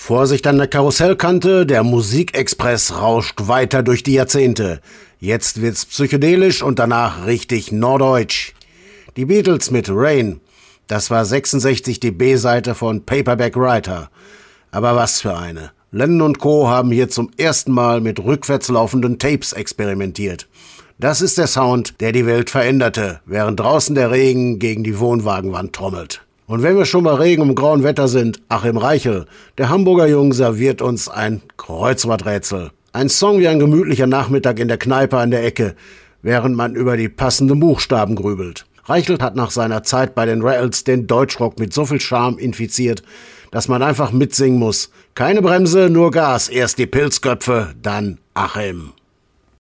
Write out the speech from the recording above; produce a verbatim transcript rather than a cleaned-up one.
Vorsicht an der Karussellkante, der Musikexpress rauscht weiter durch die Jahrzehnte. Jetzt wird's psychedelisch und danach richtig norddeutsch. Die Beatles mit Rain, das war sechsundsechzig die B-Seite von Paperback Writer. Aber was für eine. Lennon und Co. haben hier zum ersten Mal mit rückwärts laufenden Tapes experimentiert. Das ist der Sound, der die Welt veränderte, während draußen der Regen gegen die Wohnwagenwand trommelt. Und wenn wir schon bei Regen und grauem Wetter sind, Achim Reichel, der Hamburger Jung, serviert uns ein Kreuzworträtsel. Ein Song wie ein gemütlicher Nachmittag in der Kneipe an der Ecke, während man über die passenden Buchstaben grübelt. Reichel hat nach seiner Zeit bei den Rattles den Deutschrock mit so viel Charme infiziert, dass man einfach mitsingen muss. Keine Bremse, nur Gas, erst die Pilzköpfe, dann Achim.